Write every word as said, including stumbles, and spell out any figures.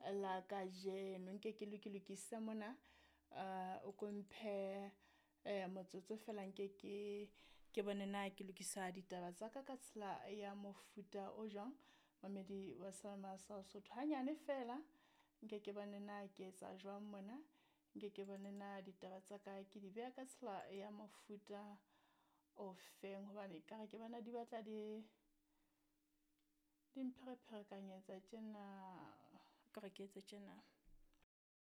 la kajeno nke ke lokise mona uh, o komphe eh, motsotso fela nke ke ke bone na ke lokisa ditaba tsa ka ka tsela ya mofuta o jwang mamedi wa Salma sa Sotho hanyane fela nke ke bone na ke etsa jwang mona nke ke bone na ditaba tsa ka ke di beha ka tsela ya mofuta o feng hobane ka re ke bana di batla di di mpherekanyetsa tjena ka re ke etse tjena